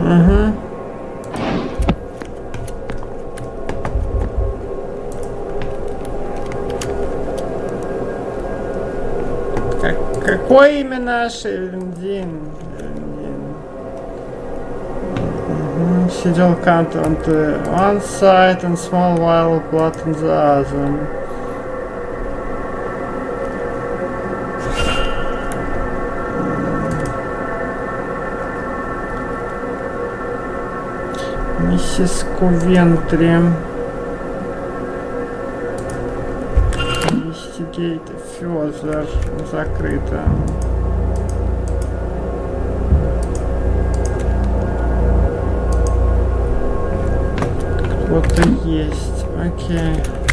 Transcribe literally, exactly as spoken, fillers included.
Угу. Как, какой именно Шевендин? She don't count on the one side and small while blood on the other. Миссис Кувентри. Инвестигейт Фёзер. Закрыто. Кто-то есть. Окей.